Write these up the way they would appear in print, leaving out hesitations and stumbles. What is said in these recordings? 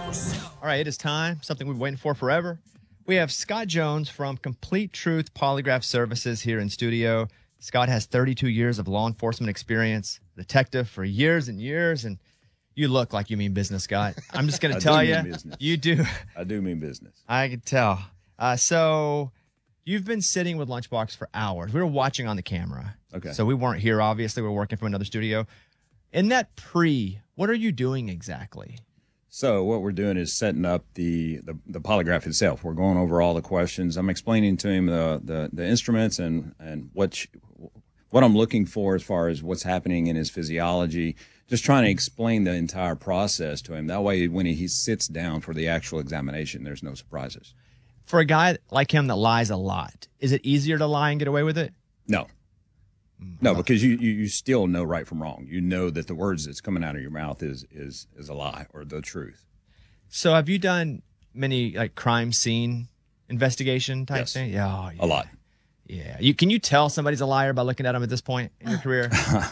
All right, it is time. Something we've been waiting for forever. We have Scott Jones from Complete Truth Polygraph Services here in studio. Scott has 32 years of law enforcement experience, detective for years and years, and you look like you mean business, Scott. I'm just going to tell you, you do. I do mean business. I can tell. So you've been sitting with Lunchbox for hours. We were watching on the camera. Okay. So we weren't here, obviously. We're working from another studio. In that what are you doing exactly? So what we're doing is setting up the polygraph itself. We're going over all the questions. I'm explaining to him the instruments and what I'm looking for as far as what's happening in his physiology. Just trying to explain the entire process to him. That way, when he sits down for the actual examination, there's no surprises. For a guy like him that lies a lot, is it easier to lie and get away with it? No. No, because you still know right from wrong. You know that the words that's coming out of your mouth is a lie or the truth. So have you done many like crime scene investigation type thing? Yeah, oh, yeah. A lot. Yeah. Can you tell somebody's a liar by looking at them at this point in your career?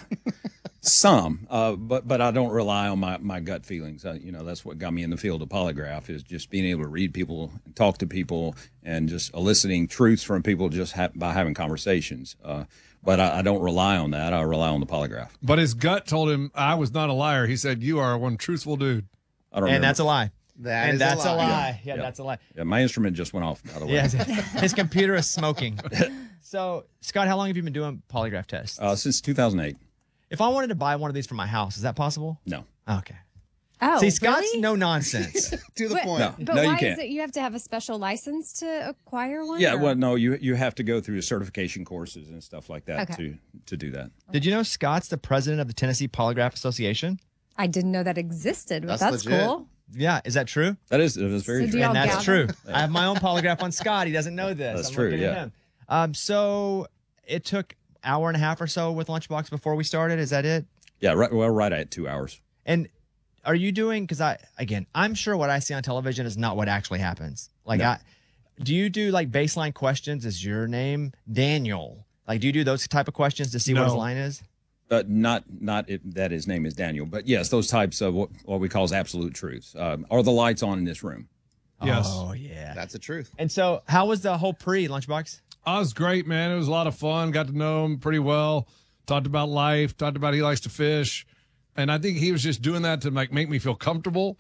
Some, but I don't rely on my gut feelings. That's what got me in the field of polygraph is just being able to read people, and talk to people, and just eliciting truths from people just by having conversations. But I don't rely on that. I rely on the polygraph. But his gut told him I was not a liar. He said, you are one truthful dude. I don't And remember. that's a lie. That's a lie. Yeah, that's a lie. Yeah, my instrument just went off, by the way. Yes, his computer is smoking. So, Scott, how long have you been doing polygraph tests? Since 2008. If I wanted to buy one of these for my house, is that possible? No. Okay. Oh, See, Scott's really? no nonsense. To the point. No. But No, you why can't. is it you have to have a special license to acquire one? Yeah, or- well, no, you have to go through certification courses and stuff like that Okay. to do that. Did you know Scott's the president of the Tennessee Polygraph Association? I didn't know that existed, but That's that's legit. cool. Yeah, is that true? That is very So do true. y'all And that's gather? true. I have my own polygraph on Scott. He doesn't know this. That's I'm true, looking at him. So it took hour and a half or so with Lunchbox before we started. Is that it? Yeah, right at 2 hours. And are you doing, because I'm sure what I see on television is not what actually happens. Like, No. do you do like baseline questions? Is your name Daniel? Like, do you do those type of questions to see what his No. line is? Not that his name is Daniel, but yes, those types of what we call absolute truths. Are the lights on in this room? Yes. Oh, yeah. That's the truth. And so how was the whole Lunchbox? Oh, it was great, man. It was a lot of fun. Got to know him pretty well. Talked about life. Talked about he likes to fish. And I think he was just doing that to make me feel comfortable.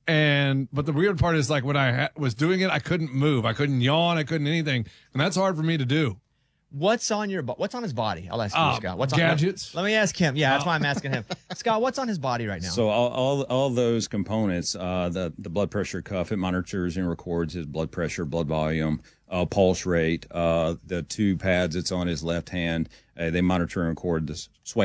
But the weird part is like when I was doing it, I couldn't move. I couldn't yawn. I couldn't anything. And that's hard for me to do. What's on his body? I'll ask you, Scott. What's gadgets. Let me ask him. Yeah, that's why I'm asking him. Scott, what's on his body right now? So all those components, the blood pressure cuff, it monitors and records his blood pressure, blood volume, pulse rate. The two pads that's on his left hand, they monitor and record the sweat